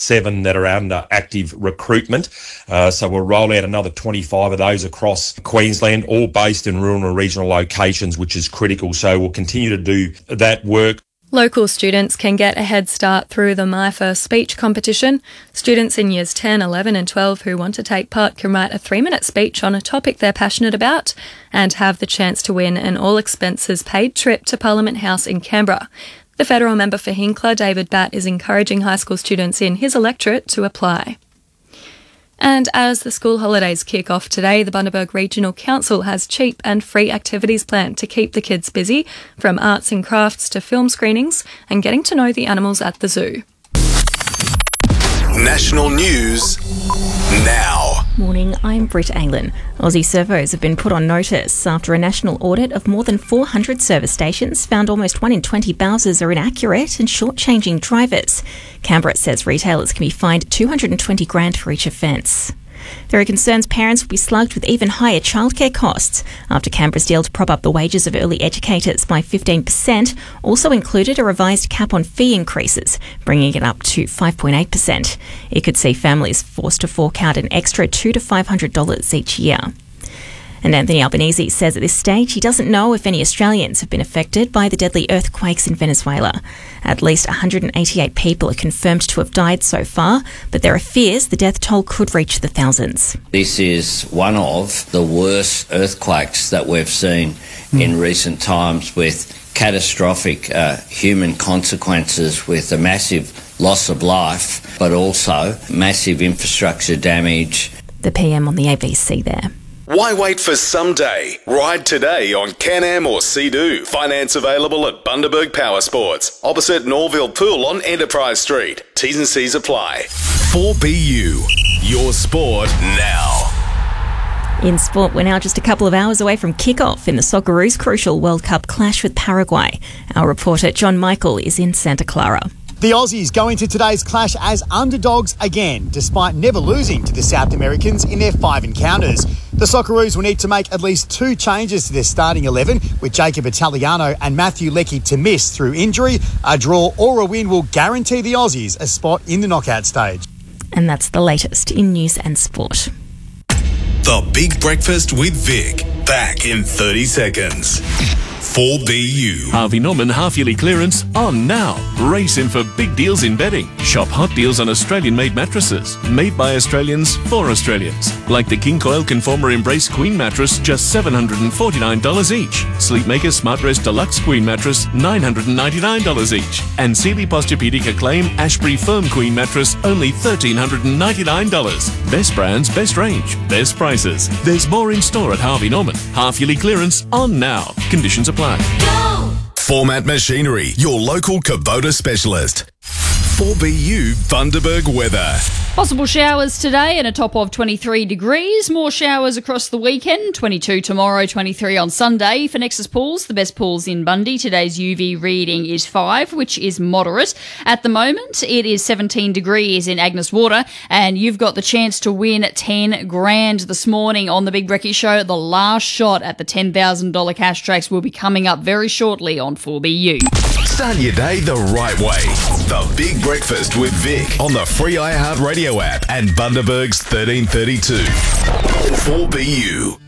7 that are under active recruitment. So we'll roll out another 25 of those across Queensland, all based in rural and regional locations, which is critical. So we'll continue to do that work. Local students can get a head start through the My First Speech competition. Students in years 10, 11 and 12 who want to take part can write a 3-minute speech on a topic they're passionate about and have the chance to win an all-expenses-paid trip to Parliament House in Canberra. The federal member for Hinkler, David Batt, is encouraging high school students in his electorate to apply. And as the school holidays kick off today, the Bundaberg Regional Council has cheap and free activities planned to keep the kids busy, from arts and crafts to film screenings and getting to know the animals at the zoo. National news now. Morning, I'm Britt Aylen. Aussie servos have been put on notice after a national audit of more than 400 service stations found almost 1 in 20 Bowsers are inaccurate and shortchanging drivers. Canberra says retailers can be fined $220,000 for each offence. There are concerns parents will be slugged with even higher childcare costs after Canberra's deal to prop up the wages of early educators by 15% also included a revised cap on fee increases, bringing it up to 5.8%. It could see families forced to fork out an extra $200 to $500 each year. And Anthony Albanese says at this stage he doesn't know if any Australians have been affected by the deadly earthquakes in Venezuela. At least 188 people are confirmed to have died so far, but there are fears the death toll could reach the thousands. This is one of the worst earthquakes that we've seen in recent times, with catastrophic human consequences, with a massive loss of life, but also massive infrastructure damage. The PM on the ABC there. Why wait for someday? Ride today on Can-Am or Sea-Doo. Finance available at Bundaberg Power Sports, opposite Norville Pool on Enterprise Street. T's and C's apply. 4BU, your sport now. In sport, we're now just a couple of hours away from kick-off in the Socceroos' crucial World Cup clash with Paraguay. Our reporter John Michael is in Santa Clara. The Aussies go into today's clash as underdogs again, despite never losing to the South Americans in their 5 encounters. The Socceroos will need to make at least 2 changes to their starting 11, with Jacob Italiano and Matthew Leckie to miss through injury. A draw or a win will guarantee the Aussies a spot in the knockout stage. And that's the latest in news and sport. The Big Breakfast with Vic. Back in 30 seconds. 4BU. Harvey Norman half-yearly clearance on now. Race in for big deals in bedding. Shop hot deals on Australian-made mattresses. Made by Australians for Australians. Like the King Coil Conformer Embrace Queen mattress, just $749 each. Sleepmaker Smart Rest Deluxe Queen mattress, $999 each. And Sealy Posturepedic Acclaim Ashbury Firm Queen mattress, only $1,399. Best brands, best range, best prices. There's more in store at Harvey Norman. Half-yearly clearance on now. Conditions apply. Go! Format Machinery, your local Kubota specialist. 4BU Bundaberg weather. Possible showers today and a top of 23 degrees. More showers across the weekend. 22 tomorrow, 23 on Sunday. For Nexus Pools, the best pools in Bundy, today's UV reading is 5, which is moderate. At the moment, it is 17 degrees in Agnes Water, and you've got the chance to win $10,000 this morning on the Big Brekkie Show. The last shot at the $10,000 cash tracks will be coming up very shortly on 4BU. Start your day the right way. The Big Breakfast with Vic on the free iHeartRadio app and Bundaberg's 1332. 4BU.